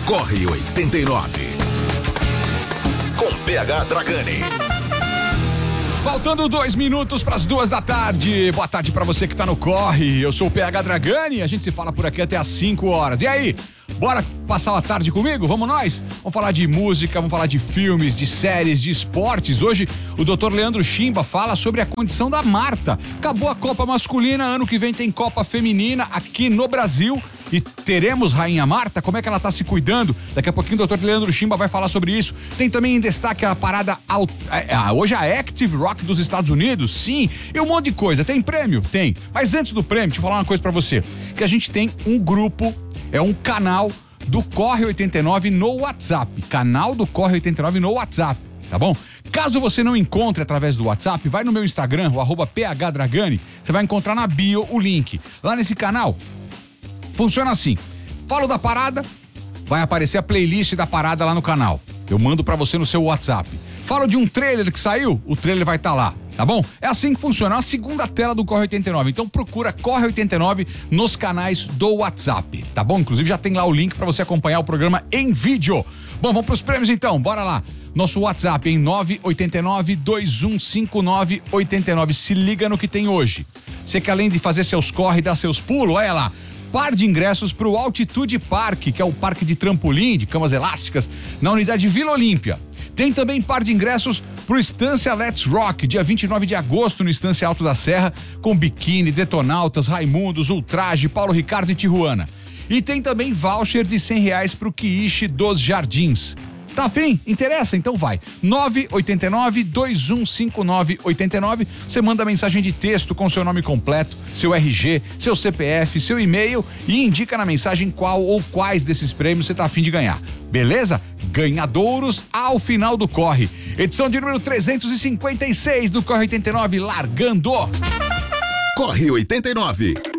Corre 89. Com PH Dragani. Faltando 2 minutos para as 2 da tarde. Boa tarde para você que tá no Corre. Eu sou o PH Dragani e a gente se fala por aqui até às 5 horas. E aí? Bora passar a tarde comigo? Vamos nós? Vamos falar de música, vamos falar de filmes, de séries, de esportes. Hoje o Dr. Leandro Chimba fala sobre a condição da Marta. Acabou a Copa Masculina, ano que vem tem Copa Feminina aqui no Brasil. E teremos Rainha Marta, como é que ela tá se cuidando? Daqui a pouquinho o Dr. Leandro Chimba vai falar sobre isso. Tem também em destaque a parada, hoje a Active Rock dos Estados Unidos, sim, e um monte de coisa. Tem prêmio? Tem. Mas antes do prêmio, deixa eu falar uma coisa pra você, que a gente tem um grupo, um canal do Corre 89 no WhatsApp, canal do Corre 89 no WhatsApp, tá bom? Caso você não encontre através do WhatsApp, vai no meu Instagram, o @PHDragani, você vai encontrar na bio o link. Lá nesse canal, funciona assim, falo da parada, vai aparecer a playlist da parada lá no canal. Eu mando pra você no seu WhatsApp. Falo de um trailer que saiu, o trailer vai estar lá, tá bom? É assim que funciona, a segunda tela do Corre 89. Então procura Corre 89 nos canais do WhatsApp, tá bom? Inclusive já tem lá o link pra você acompanhar o programa em vídeo. Bom, vamos pros prêmios então, bora lá. Nosso WhatsApp em 989-2159-89. Se liga no que tem hoje. Você que além de fazer seus corre e dar seus pulos, olha lá. Par de ingressos para o Altitude Park, que é o parque de trampolim, de camas elásticas, na unidade Vila Olímpia. Tem também par de ingressos para o Estância Let's Rock, dia 29 de agosto, no Estância Alto da Serra, com Biquíni, Detonautas, Raimundos, Ultraje, Paulo Ricardo e Tijuana. E tem também voucher de R$100 para o Quiche dos Jardins. Tá afim? Interessa? Então vai. 989-2159-89. Você manda mensagem de texto com seu nome completo, seu RG, seu CPF, seu e-mail e indica na mensagem qual ou quais desses prêmios você tá afim de ganhar. Beleza? Ganhadouros ao final do Corre. Edição de número 356 do Corre 89, largando. Corre 89.